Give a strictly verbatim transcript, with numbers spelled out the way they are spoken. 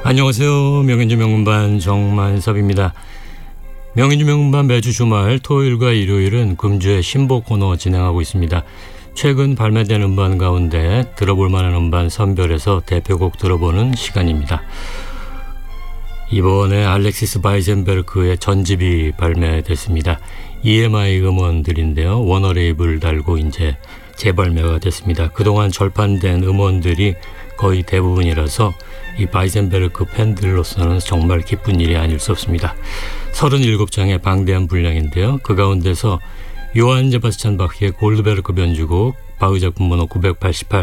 안녕하세요. 명인주 명음반 정만섭입니다. 명인주 명음반 매주 주말 토요일과 일요일은 금주의 신보 코너 진행하고 있습니다. 최근 발매된 음반 가운데 들어볼 만한 음반 선별해서 대표곡 들어보는 시간입니다. 이번에 알렉시스 바이젠베르크의 전집이 발매됐습니다. 이엠아이 음원들인데요. 워너레이블 달고 이제 재발매가 됐습니다. 그동안 절판된 음원들이 거의 대부분이라서 이 바이젠베르크 팬들로서는 정말 기쁜 일이 아닐 수 없습니다. 서른일곱 장의 방대한 분량인데요. 그 가운데서 요한 제바스찬 바흐의 골드베르크 변주곡 바흐 작품 번호 구백팔십팔,